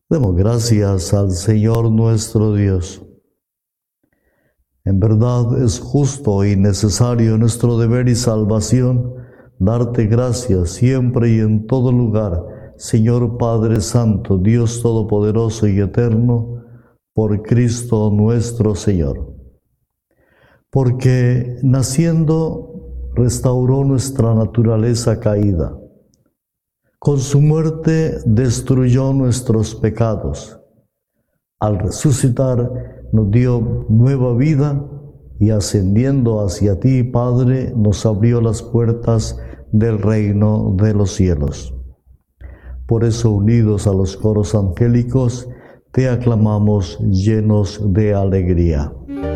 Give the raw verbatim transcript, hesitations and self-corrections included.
Demos gracias al Señor nuestro Dios. En verdad es justo y necesario nuestro deber y salvación darte gracias siempre y en todo lugar, Señor Padre Santo, Dios Todopoderoso y Eterno, por Cristo nuestro Señor. Porque naciendo restauró nuestra naturaleza caída. Con su muerte destruyó nuestros pecados. Al resucitar nos dio nueva vida y ascendiendo hacia ti, Padre, nos abrió las puertas del reino de los cielos. Por eso, unidos a los coros angélicos, te aclamamos llenos de alegría.